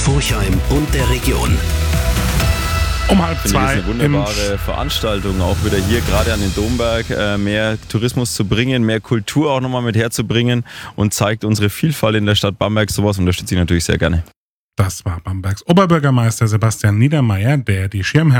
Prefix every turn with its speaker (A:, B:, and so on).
A: Furchheim und der Region.
B: Um 1:30
C: Das ist eine wunderbare Veranstaltung, auch wieder hier gerade an den Domberg, mehr Tourismus zu bringen, mehr Kultur auch nochmal mit herzubringen und zeigt unsere Vielfalt in der Stadt Bamberg. Sowas unterstütze ich natürlich sehr gerne.
B: Das war Bambergs Oberbürgermeister Sebastian Niedermeyer, der die Schirmherrschaft